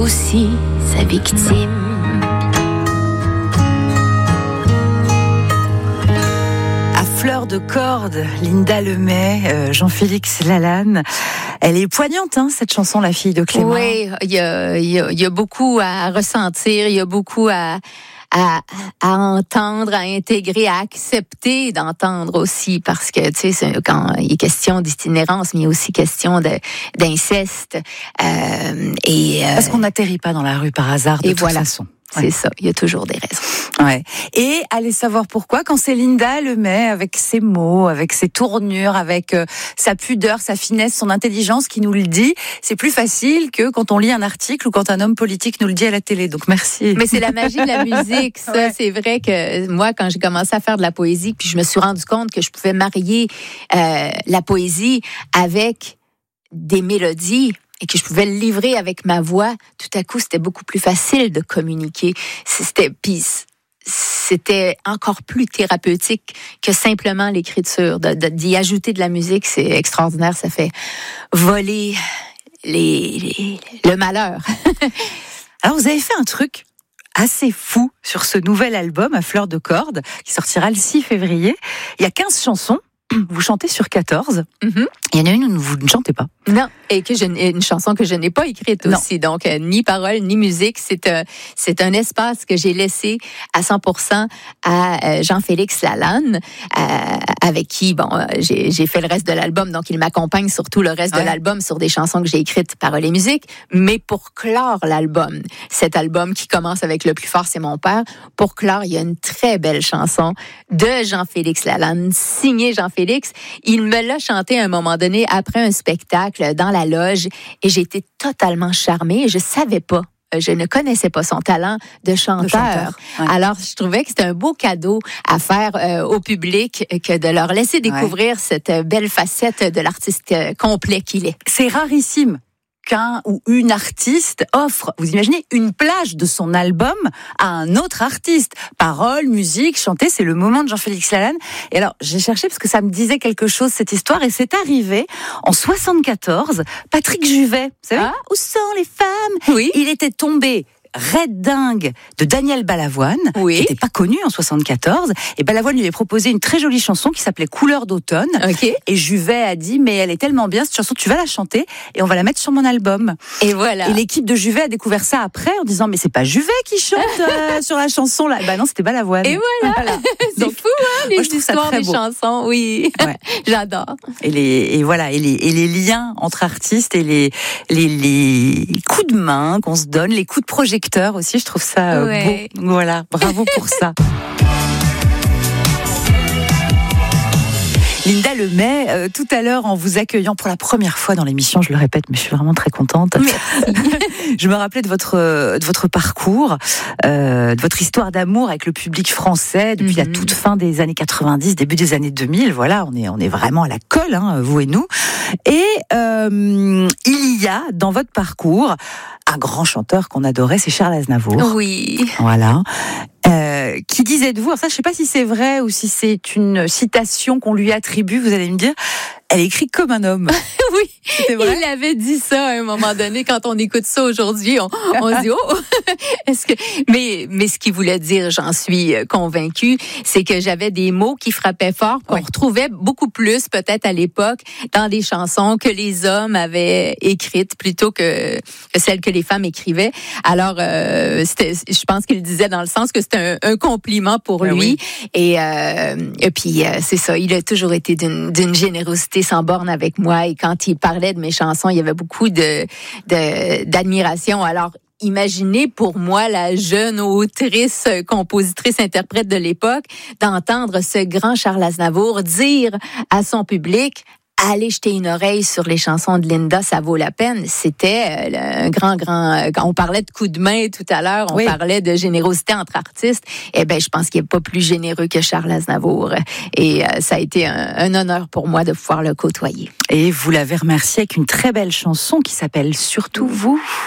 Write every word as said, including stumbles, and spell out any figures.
aussi sa victime. Fleur de corde, Linda Lemay, euh, Jean-Félix Lalanne. Elle est poignante, hein, cette chanson, La fille de Clément. Oui, il y a, y a, y a beaucoup à ressentir, il y a beaucoup à, à, à entendre, à intégrer, à accepter d'entendre aussi, parce que, tu sais, quand il est question d'itinérance, mais il y a aussi question de, d'inceste. Euh, et, euh, parce qu'on n'atterrit pas dans la rue par hasard, de et toute voilà. façon. C'est ouais. ça, il y a toujours des raisons. Ouais. Et allez savoir pourquoi, quand c'est Linda Lemay, avec ses mots, avec ses tournures, avec euh, sa pudeur, sa finesse, son intelligence qui nous le dit, c'est plus facile que quand on lit un article ou quand un homme politique nous le dit à la télé. Donc merci. Mais c'est la magie de la musique, ça. Ouais. C'est vrai que moi, quand j'ai commencé à faire de la poésie, puis je me suis rendu compte que je pouvais marier euh, la poésie avec des mélodies, et que je pouvais le livrer avec ma voix, tout à coup, c'était beaucoup plus facile de communiquer. C'était, puis c'était encore plus thérapeutique que simplement l'écriture. De, de, d'y ajouter de la musique, c'est extraordinaire. Ça fait voler les, les, le malheur. Alors, vous avez fait un truc assez fou sur ce nouvel album, À fleur de corde, qui sortira le six février. Il y a quinze chansons. Vous chantez sur quatorze. Mm-hmm. Il y en a une où vous ne chantez pas. Non, et que je, une chanson que je n'ai pas écrite non. aussi. Donc, euh, ni parole, ni musique. C'est, euh, c'est un espace que j'ai laissé à cent pour cent à euh, Jean-Félix Lalanne, euh, avec qui, bon, euh, j'ai, j'ai fait le reste de l'album. Donc, il m'accompagne sur tout le reste ouais. de l'album, sur des chansons que j'ai écrites, paroles et musique. Mais pour clore l'album, cet album qui commence avec Le plus fort, c'est mon père, pour clore, il y a une très belle chanson de Jean-Félix Lalanne, signée Jean-Félix. Il me l'a chanté à un moment donné après un spectacle dans la loge et j'ai été totalement charmée. Je savais pas, je ne connaissais pas son talent de chanteur. De chanteur ouais. Alors, je trouvais que c'était un beau cadeau à faire euh, au public que de leur laisser découvrir ouais. cette belle facette de l'artiste complet qu'il est. C'est rarissime qu'un ou une artiste offre, vous imaginez, une plage de son album à un autre artiste. Paroles, musique, chanter, c'est le moment de Jean-Félix Lalanne. Et alors, j'ai cherché parce que ça me disait quelque chose, cette histoire, et c'est arrivé en soixante-quatorze. Patrick Juvet, vous savez, ah. Où sont les femmes ? Oui. Il était tombé Red dingue de Daniel Balavoine, oui. qui n'était pas connu en soixante-quatorze. Et Balavoine lui avait proposé une très jolie chanson qui s'appelait Couleur d'automne. Okay. Et Juvet a dit, mais elle est tellement bien, cette chanson, tu vas la chanter et on va la mettre sur mon album. Et voilà. Et l'équipe de Juvet a découvert ça après en disant, mais c'est pas Juvet qui chante euh, sur la chanson là. Bah non, c'était Balavoine. Et voilà. voilà. C'est Donc, fou, hein, les moi, histoires des beau. chansons. Oui. Ouais. J'adore. Et les, et voilà, et les, et les liens entre artistes et les, les, les coups de main qu'on se donne, les coups de projecteur aussi, je trouve ça euh, ouais. beau. Voilà, bravo pour ça. Linda Lemay, euh, tout à l'heure, en vous accueillant pour la première fois dans l'émission, je le répète, mais je suis vraiment très contente. Je me rappelais de votre de votre parcours, euh, de votre histoire d'amour avec le public français depuis mm-hmm. la toute fin des années quatre-vingt-dix, début des années deux mille. Voilà, on est on est vraiment à la colle, hein, vous et nous. Et euh, il y a dans votre parcours un grand chanteur qu'on adorait, c'est Charles Aznavour. Oui. Voilà. Euh, qui disait de vous, alors ça je sais pas si c'est vrai ou si c'est une citation qu'on lui attribue, vous allez me dire, elle écrit comme un homme. Oui, c'est vrai? Il avait dit ça à un moment donné. Quand on écoute ça aujourd'hui, on, on se dit oh, est-ce que mais mais ce qu'il voulait dire, j'en suis convaincue, c'est que j'avais des mots qui frappaient fort. Qu'on oui. retrouvait beaucoup plus peut-être à l'époque dans des chansons que les hommes avaient écrites plutôt que, que celles que les femmes écrivaient. Alors euh, c'était, je pense qu'il disait dans le sens que c'était un, un compliment pour ben lui. Oui. Et euh, et puis euh, c'est ça, il a toujours été d'une, d'une générosité sans borne avec moi. Et quand il parlait de mes chansons, il y avait beaucoup de, de d'admiration. Alors, imaginez pour moi, la jeune autrice, compositrice, interprète de l'époque, d'entendre ce grand Charles Aznavour dire à son public: allez jeter une oreille sur les chansons de Linda, ça vaut la peine. C'était un grand, grand... On parlait de coup de main tout à l'heure, on oui. parlait de générosité entre artistes. Eh bien, je pense qu'il n'est pas plus généreux que Charles Aznavour. Et euh, ça a été un, un honneur pour moi de pouvoir le côtoyer. Et vous l'avez remercié avec une très belle chanson qui s'appelle « Surtout vous ».